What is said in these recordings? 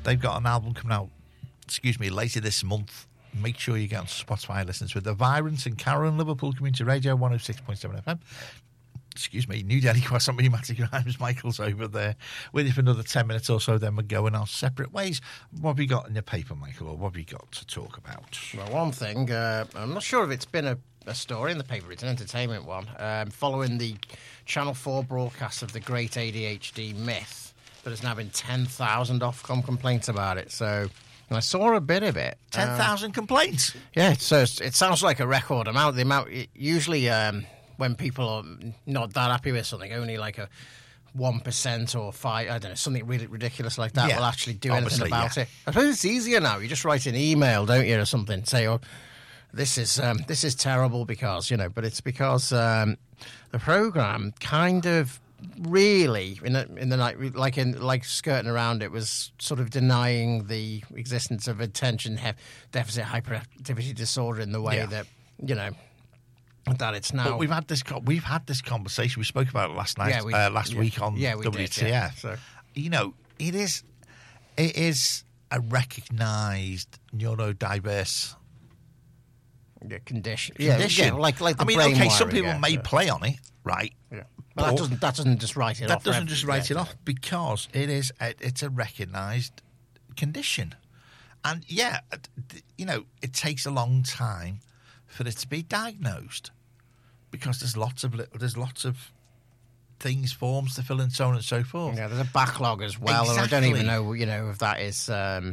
They've got an album coming out, later this month. Make sure you get on Spotify and listen to it. The Virons and Karen, Liverpool Community Radio, 106.7 FM. New Delhi Quest on Pneumatic Rhymes. Michael's over there with you for another 10 minutes or so, then we're going our separate ways. What have you got in your paper, Michael, or what have you got to talk about? Well, one thing, I'm not sure if it's been a story in the paper, it's an entertainment one, following the Channel 4 broadcast of the Great ADHD Myth, but there's now been 10,000 Ofcom complaints about it, so... And I saw a bit of it. 10,000 complaints? Yeah, so it sounds like a record amount. Usually when people are not that happy with something, only like a 1% or 5%, I don't know, something really ridiculous like that will actually do anything about it. I suppose it's easier now. You just write an email, don't you, or something, say, oh, this is terrible because, but it's because the programme kind of really in the night, like skirting around it, was sort of denying the existence of attention deficit hyperactivity disorder in the way that that it's now. But we've had this conversation. We spoke about it last night, last week on WTF. So it is a recognised neurodiverse condition. Like the brain wiring, some people may play on it, right? Yeah. But that doesn't just write it off. That doesn't just write it off because it's a recognised condition, and it takes a long time for it to be diagnosed because there's lots of things, forms to fill in, so on and so forth. Yeah, there's a backlog as well, exactly. And I don't even know, if that is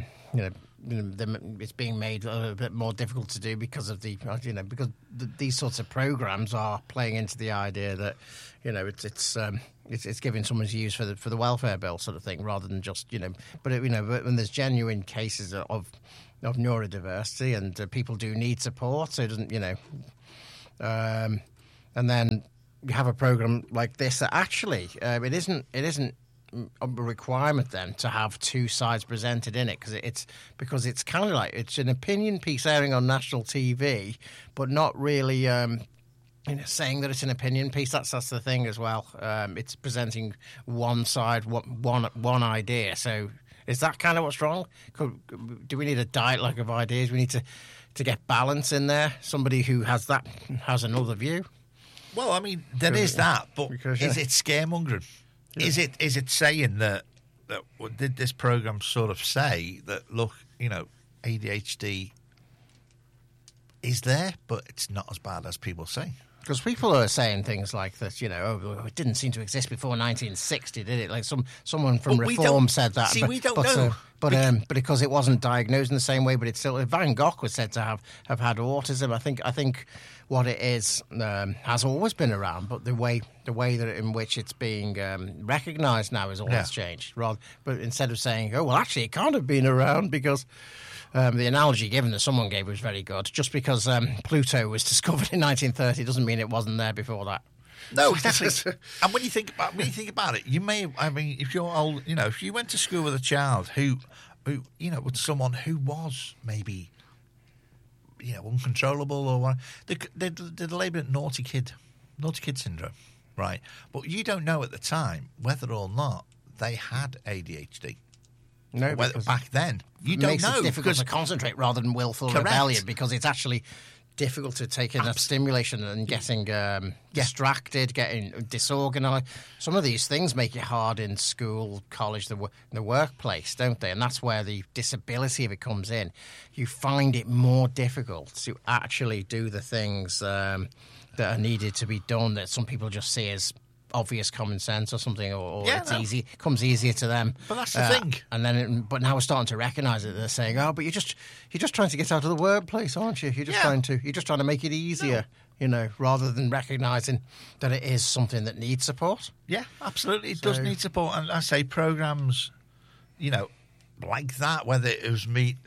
it's being made a little bit more difficult to do because of these sorts of programs are playing into the idea that it's giving someone's use for the welfare bill sort of thing rather than just but when there's genuine cases of neurodiversity and people do need support, so it doesn't and then you have a program like this that actually it isn't a requirement then to have two sides presented in it because it's kind of like it's an opinion piece airing on national TV, but not really saying that it's an opinion piece. That's the thing as well. It's presenting one side, one idea. So is that kind of what's wrong? Do we need a dialogue of ideas? We need to get balance in there. Somebody who has another view. Well, I mean, there is that, but is it scaremongering? Yeah. Is it saying that did this program sort of say that, look, ADHD is there, but it's not as bad as people say? Because people are saying things like that, it didn't seem to exist before 1960, did it? Like someone from Reform said that. See, we don't know. But because it wasn't diagnosed in the same way, but it's still... Van Gogh was said to have had autism. I think what it is has always been around, but the way that in which it's being recognised now has always changed. But instead of saying, oh, well, actually, it can't have been around because... the analogy given that someone gave was very good. Just because Pluto was discovered in 1930 doesn't mean it wasn't there before that. No, exactly. And when you think about it, you may. I mean, if you're old, if you went to school with a child who with someone who was maybe, uncontrollable or what, they label it naughty kid syndrome, right? But you don't know at the time whether or not they had ADHD. No, back then you don't know. It's difficult to concentrate rather than willful rebellion because it's actually difficult to take enough stimulation and getting distracted, getting disorganised. Some of these things make it hard in school, college, the workplace, don't they? And that's where the disability of it comes in. You find it more difficult to actually do the things that are needed to be done that some people just see as obvious common sense or something, or easy, comes easier to them. But that's the thing. And then, but now we're starting to recognise it. They're saying, "Oh, but you're just trying to get out of the workplace, aren't you? You're just trying to make it easier, rather than recognising that it is something that needs support." Yeah, absolutely, it does need support. And I say programs, like that, whether it was made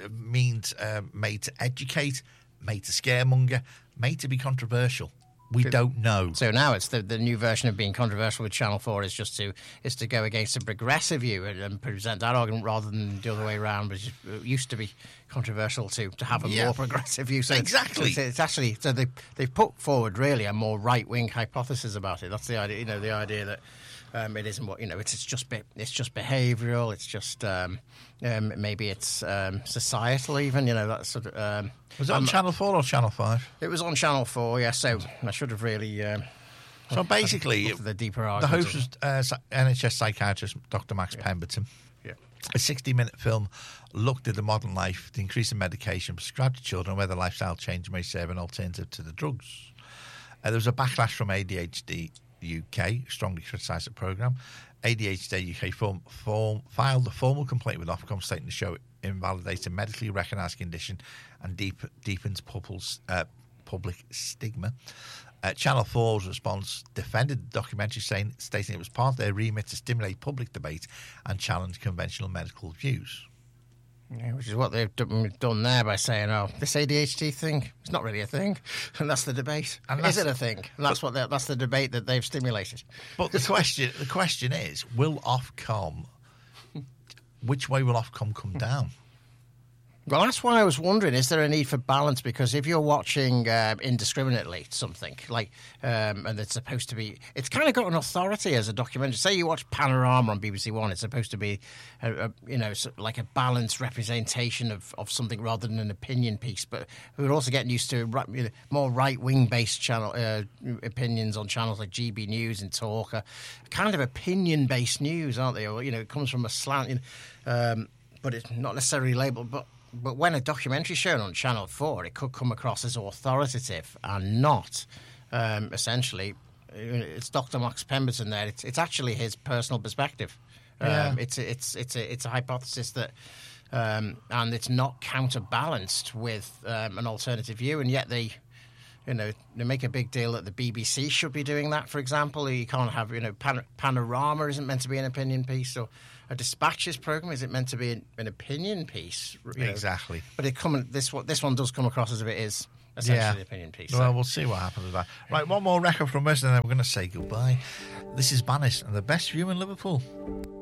to educate, made to scaremonger, made to be controversial. We don't know. So now it's the new version of being controversial with Channel 4 is to go against a progressive view and present that argument rather than the other way around, which it used to be controversial to have a more progressive view. So exactly. It's actually they've put forward really a more right wing hypothesis about it. That's the idea. The idea that It isn't what it's just behavioural. It's just maybe it's societal even. That sort of. Was it on Channel 4 or Channel 5? It was on Channel 4. Yeah, so I should have really. So basically, the deeper the argument. host was NHS psychiatrist Dr. Max Pemberton. Yeah. A 60-minute film looked at the modern life, the increase in medication prescribed to children, and whether lifestyle change may serve an alternative to the drugs. There was a backlash from ADHD UK, strongly criticised the programme. ADHD UK filed a formal complaint with Ofcom, stating the show invalidates a medically recognised condition and deepens public stigma. Channel 4's response defended the documentary, stating it was part of their remit to stimulate public debate and challenge conventional medical views. Yeah, which is what they've done there by saying, "Oh, this ADHD thing, it's not really a thing," and that's the debate. Is it a thing? And that's the debate that they've stimulated. But the question is, will Ofcom? Which way will Ofcom come down? Well, that's why I was wondering, is there a need for balance? Because if you're watching indiscriminately something, like, and it's supposed to be, it's kind of got an authority as a documentary. Say you watch Panorama on BBC One, it's supposed to be, like a balanced representation of something rather than an opinion piece. But we're also getting used to more right-wing based opinions on channels like GB News and Talk, kind of opinion-based news, aren't they? Or, it comes from a slant, but it's not necessarily labelled, But when a documentary is shown on Channel 4, it could come across as authoritative and not. Essentially, it's Dr. Max Pemberton there. It's actually his personal perspective. Yeah. It's a hypothesis that, and it's not counterbalanced with an alternative view, and yet they make a big deal that the BBC should be doing that. For example, you can't have Panorama isn't meant to be an opinion piece, or a Dispatches program is it meant to be an opinion piece? Exactly. But this one does come across as if it is essentially an opinion piece. Well, we'll see what happens with that. Right, one more record from us, and then we're going to say goodbye. This is Banis and the best view in Liverpool.